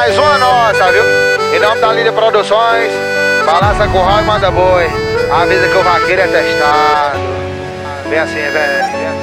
Mais uma nossa, viu? Em nome da Líder Produções, balança com raio e manda boi. Avisa que o vaqueiro é testado. Vem assim, vem.